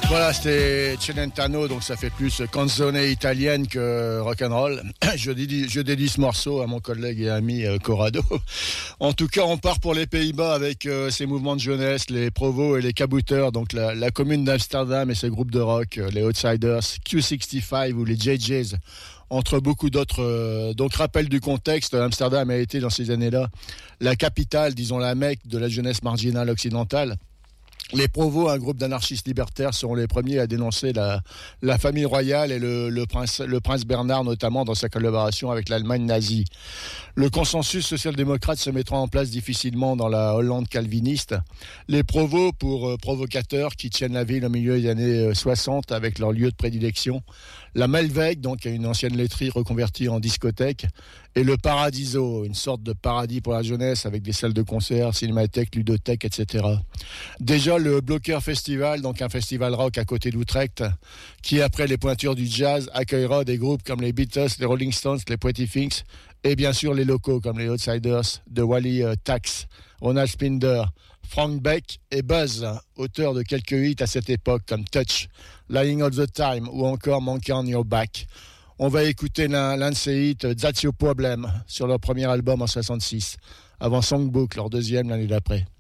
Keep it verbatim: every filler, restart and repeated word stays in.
Voilà, c'était Celentano, donc ça fait plus canzone italienne que rock'n'roll. Je dédie, je dédie ce morceau à mon collègue et ami euh, Corrado. En tout cas, on part pour les Pays-Bas avec euh, ces mouvements de jeunesse, les Provo et les Kabouters, donc la, la commune d'Amsterdam et ses groupes de rock, euh, les Outsiders, Q soixante-quinze ou les J Js, entre beaucoup d'autres. Euh, donc, rappel du contexte, Amsterdam a été dans ces années-là la capitale, disons la Mecque de la jeunesse marginale occidentale. Les Provo, un groupe d'anarchistes libertaires, seront les premiers à dénoncer la, la famille royale et le, le, prince, le prince Bernard, notamment dans sa collaboration avec l'Allemagne nazie. Le consensus social-démocrate se mettra en place difficilement dans la Hollande calviniste. Les Provo, pour euh, provocateurs qui tiennent la ville au milieu des années soixante avec leur lieu de prédilection. La Melweg, donc une ancienne laiterie reconvertie en discothèque. Et le Paradiso, une sorte de paradis pour la jeunesse avec des salles de concert, cinémathèques, ludothèques, et cetera. Déjà, le Blocker Festival, donc un festival rock à côté d'Utrecht, qui, après les pointures du jazz, accueillera des groupes comme les Beatles, les Rolling Stones, les Pretty Things, et bien sûr les locaux comme les Outsiders de Wally euh, Tax, Ronald Spinder, Frank Beck et Buzz, auteur de quelques hits à cette époque comme Touch, Lying All the Time ou encore Monkey on Your Back. On va écouter l'un, l'un de ces hits, That's Your Problem, sur leur premier album en soixante-six, avant Songbook, leur deuxième l'année d'après.